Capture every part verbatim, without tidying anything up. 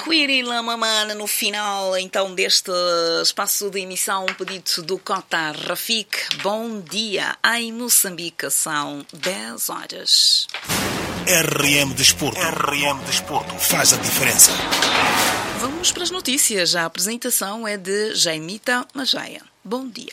Quiri Lamamana no final, então, deste espaço de emissão, um pedido do Cota Rafik. Bom dia. Em Moçambique são dez horas. R M Desporto. R M Desporto. Faz a diferença. Vamos para as notícias. A apresentação é de Jaimita Majaia. Bom dia.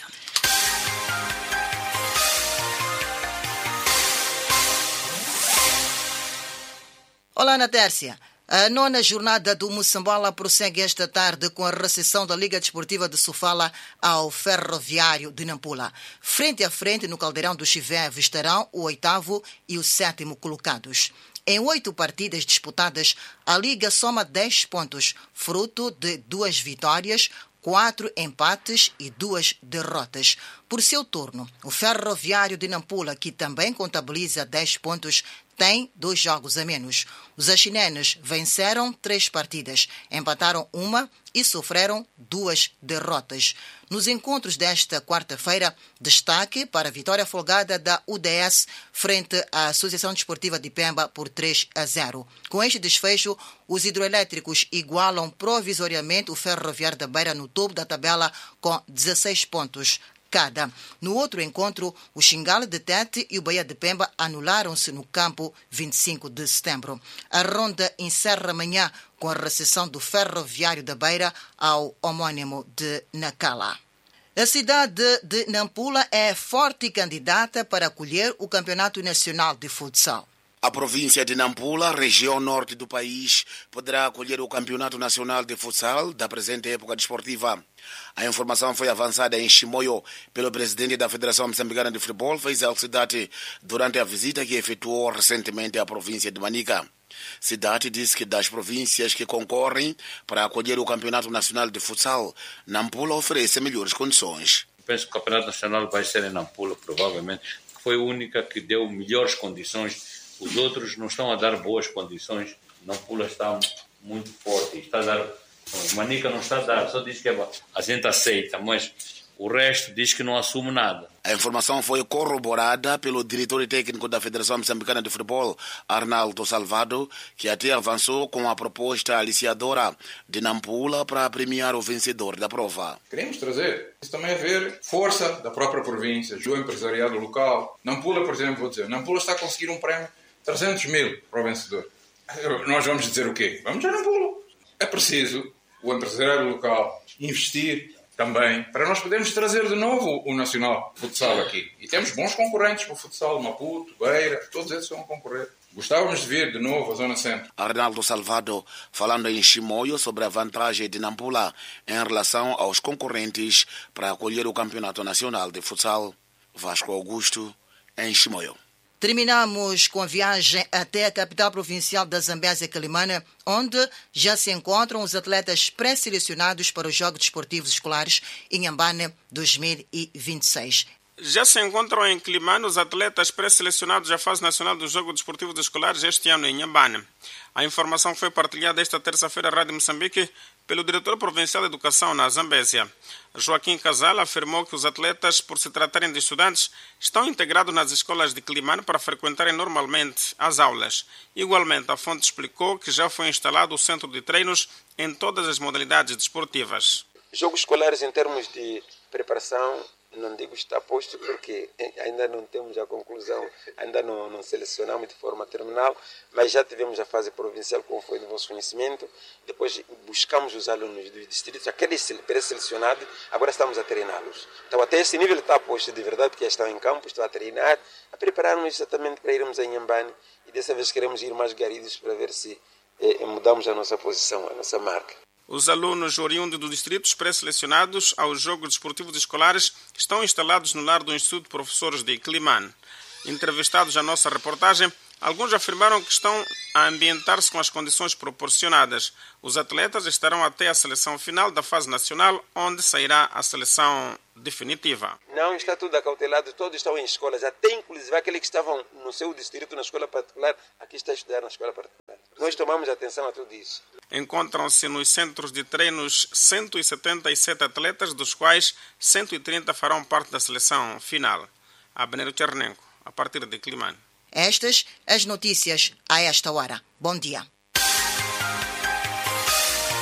Olá, Ana Tércia. A nona jornada do Moçambola prossegue esta tarde com a recepção da Liga Desportiva de Sofala ao Ferroviário de Nampula. Frente a frente, no Caldeirão do Chivé, estarão o oitavo e o sétimo colocados. Em oito partidas disputadas, a Liga soma dez pontos, fruto de duas vitórias, quatro empates e duas derrotas. Por seu turno, o Ferroviário de Nampula, que também contabiliza dez pontos, tem dois jogos a menos. Os axinenes venceram três partidas, empataram uma e sofreram duas derrotas. Nos encontros desta quarta-feira, destaque para a vitória folgada da U D S frente à Associação Desportiva de Pemba por três a zero. Com este desfecho, os hidroelétricos igualam provisoriamente o Ferroviário da Beira no topo da tabela com dezesseis pontos cada. No outro encontro, o Xingale de Tete e o Bahia de Pemba anularam-se no campo vinte e cinco de setembro. A ronda encerra amanhã com a recepção do Ferroviário da Beira ao homónimo de Nacala. A cidade de Nampula é forte candidata para acolher o Campeonato Nacional de Futsal. A província de Nampula, região norte do país, poderá acolher o Campeonato Nacional de Futsal da presente época desportiva. A informação foi avançada em Chimoio pelo presidente da Federação Moçambicana de Futebol, Faisal Cidade, durante a visita que efetuou recentemente à província de Manica. Cidade disse que das províncias que concorrem para acolher o Campeonato Nacional de Futsal, Nampula oferece melhores condições. Penso que o Campeonato Nacional vai ser em Nampula, provavelmente, porque foi a única que deu melhores condições. Os outros não estão a dar boas condições. Nampula está muito forte. Está a dar... Manica não está a dar, só diz que a gente aceita, mas o resto diz que não assume nada. A informação foi corroborada pelo diretor técnico da Federação Moçambicana de Futebol, Arnaldo Salvado, que até avançou com a proposta aliciadora de Nampula para premiar o vencedor da prova. Queremos trazer, isso também é ver força da própria província, do empresariado local. Nampula, por exemplo, vou dizer, Nampula está a conseguir um prémio de trezentos mil para o vencedor. Nós vamos dizer o quê? Vamos a Nampula. É preciso o empresariado local investir também para nós podermos trazer de novo o Nacional Futsal aqui. E temos bons concorrentes para o futsal, Maputo, Beira, todos esses vão concorrer. Gostávamos de vir de novo à Zona Centro. Arnaldo Salvado, falando em Chimoio sobre a vantagem de Nampula em relação aos concorrentes para acolher o Campeonato Nacional de Futsal. Vasco Augusto, em Chimoio. Terminamos com a viagem até a capital provincial da Zambésia, Quelimane, onde já se encontram os atletas pré-selecionados para os Jogos Desportivos Escolares Inhambane dois mil e vinte e seis. Já se encontram em Quelimane os atletas pré-selecionados à fase nacional dos Jogos Desportivos Escolares este ano em Inhambane. A informação foi partilhada esta terça-feira à Rádio Moçambique pelo diretor provincial de Educação na Zambésia. Joaquim Casal afirmou que os atletas, por se tratarem de estudantes, estão integrados nas escolas de Quelimane para frequentarem normalmente as aulas. Igualmente, a fonte explicou que já foi instalado o centro de treinos em todas as modalidades desportivas. Jogos escolares em termos de preparação, não digo está posto porque ainda não temos a conclusão, ainda não, não selecionamos de forma terminal, mas já tivemos a fase provincial, como foi do vosso conhecimento. Depois buscamos os alunos dos distritos, aqueles pré-selecionados, agora estamos a treiná-los. Então até esse nível está posto de verdade, porque já estão em campo, estão a treinar, a preparar-nos exatamente para irmos a Inhambane, e dessa vez queremos ir mais garidos para ver se eh, mudamos a nossa posição, a nossa marca. Os alunos oriundos dos distritos pré-selecionados aos Jogos Desportivos Escolares estão instalados no lar do Instituto de Professores de Quelimane. Entrevistados à nossa reportagem, alguns afirmaram que estão a ambientar-se com as condições proporcionadas. Os atletas estarão até a seleção final da fase nacional, onde sairá a seleção definitiva. Não está tudo acautelado, todos estão em escolas, até inclusive aqueles que estavam no seu distrito, na escola particular, aqui está a estudar na escola particular. Nós tomamos atenção a tudo isso. Encontram-se nos centros de treinos cento e setenta e sete atletas, dos quais cento e trinta farão parte da seleção final. Abner Chernenko, a partir de Quelimane. Estas as notícias a esta hora. Bom dia.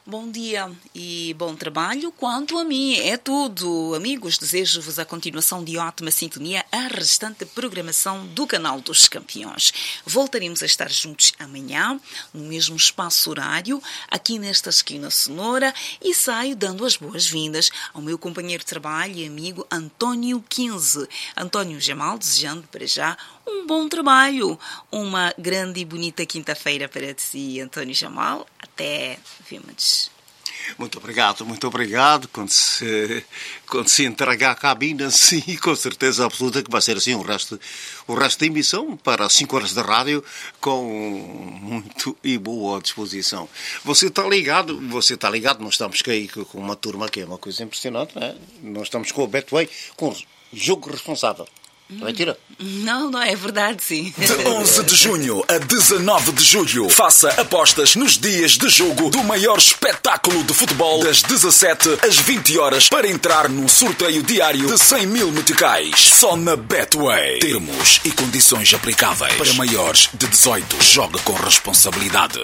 Bom dia e bom trabalho. Quanto a mim, é tudo. Amigos, desejo-vos a continuação de ótima sintonia, a restante programação do Canal dos Campeões. Voltaremos a estar juntos amanhã, no mesmo espaço horário, aqui nesta esquina sonora, e saio dando as boas-vindas ao meu companheiro de trabalho e amigo António quinze. António Jamal, desejando para já um bom trabalho, uma grande e bonita quinta-feira para ti, António Jamal. Até vemos. Muito obrigado, muito obrigado. Quando se, quando se entregar a cabine, sim, com certeza absoluta que vai ser assim o resto, o resto da emissão para cinco horas de rádio com muito e boa disposição. Você está ligado, você está ligado, nós estamos aí com uma turma que é uma coisa impressionante, não é? Nós estamos com o Betway, com jogo responsável. Mentira? Não, não é verdade, sim. De onze de junho a dezenove de julho, faça apostas nos dias de jogo do maior espetáculo de futebol das dezassete às vinte horas para entrar num sorteio diário de cem mil meticais. Só na Betway. Termos e condições aplicáveis. Para maiores de dezoito, jogue com responsabilidade.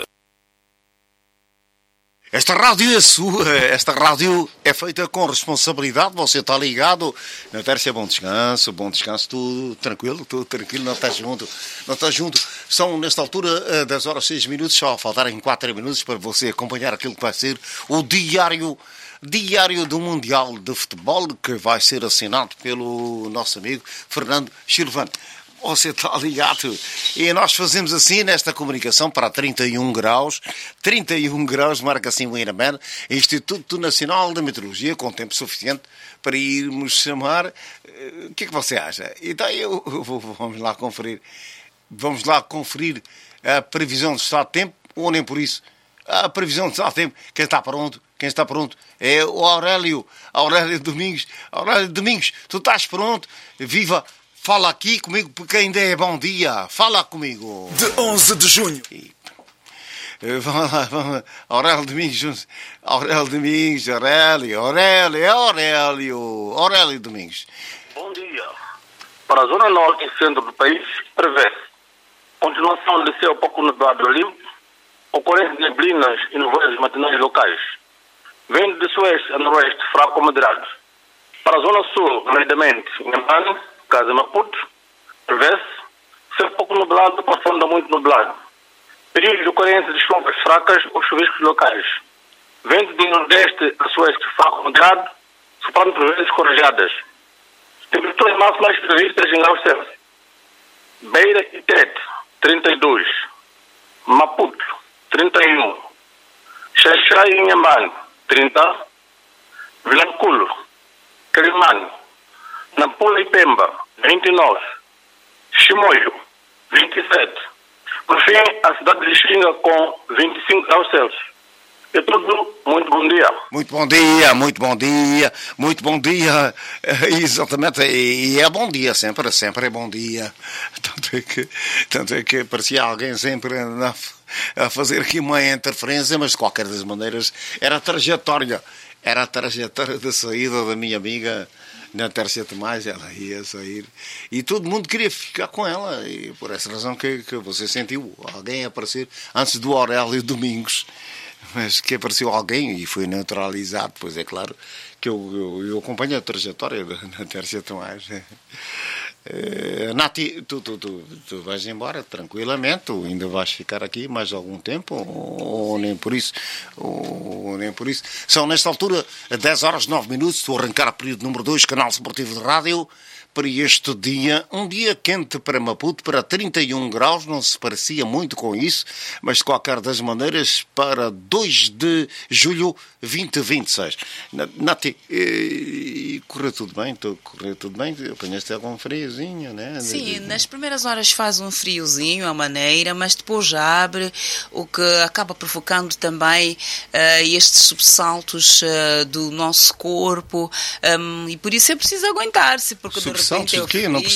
Esta rádio é sua, esta rádio é feita com responsabilidade, você está ligado. Na Tércia, bom descanso, bom descanso, tudo tranquilo, tudo tranquilo, não está junto, não está junto. São, nesta altura, dez horas e seis minutos, só faltarem quatro minutos para você acompanhar aquilo que vai ser o diário, diário do Mundial de Futebol, que vai ser assinado pelo nosso amigo Fernando Silvano. Você está ligado? E nós fazemos assim nesta comunicação para trinta e um graus. trinta e um graus, marca assim o INAMER, Instituto Nacional de Meteorologia, com tempo suficiente para irmos chamar. O que é que você acha? Então eu, eu vou, vamos lá conferir. Vamos lá conferir a previsão do estado de tempo, ou nem por isso. A previsão do estado de tempo. Quem está pronto? Quem está pronto? É o Aurélio. Aurélio Domingos. Aurélio Domingos, tu estás pronto? Viva! Fala aqui comigo porque ainda é bom dia. Fala comigo. De onze de junho. Vamos lá, vamos lá. Aurélio Domingos. Aurélio Domingos, Aurélio, Aurélio, Aurélio. Aurélio Domingos. Bom dia. Para a zona norte e centro do país, prevê-se continuação de céu pouco nublado limpo, ocorrência de neblinas e nevoeiros matinais locais. Vento de sueste a noroeste fraco ou moderado. Para a zona sul, rapidamente, Inhambane, Casa Maputo, prevê-se céu pouco nublado, passando a muito nublado. Período de ocorrência de chuvas fracas ou chuviscos locais. Vento de nordeste a sueste fraco moderado, soprando por vezes corajadas. Temperaturas máximas previstas em graus Celsius. Beira e Tete, trinta e dois. Maputo, trinta e um. Xaxai e Inhambane, trinta. Vilanculo, Quelimane, Nampula e Pemba, vinte e nove. Chimoio, vinte e sete. Por fim, a cidade de Lixinga com vinte e cinco graus Celsius. É tudo. Muito bom dia. Muito bom dia, muito bom dia, muito bom dia. Exatamente, e é bom dia, sempre, sempre é bom dia. Tanto é que, tanto é que parecia alguém sempre a, a fazer aqui uma interferência, mas de qualquer das maneiras era a trajetória, era a trajetória da saída da minha amiga na Tércia Tomás. Ela ia sair e todo mundo queria ficar com ela, e por essa razão que, que você sentiu alguém aparecer antes do Aurélio Domingos, mas que apareceu alguém e foi neutralizado. Pois é claro que eu, eu, eu acompanho a trajetória da Tércia Tomás. Uh, Nati, tu, tu, tu, tu vais embora tranquilamente, tu ainda vais ficar aqui mais algum tempo, ou, ou nem por isso, ou, ou nem por isso. São nesta altura dez horas e nove minutos, estou a arrancar a período número dois, Canal Esportivo de Rádio, para este dia, um dia quente para Maputo, para trinta e um graus, não se parecia muito com isso, mas de qualquer das maneiras, para dois de julho vinte vinte e seis. Nati, e, e correu tudo bem? Correu tudo bem? Apanhaste algum friozinho, né? Sim, nas primeiras horas faz um friozinho, a maneira, mas depois abre, o que acaba provocando também uh, estes sobressaltos uh, do nosso corpo, um, e por isso é preciso aguentar-se, porque de Saltos de quê? Não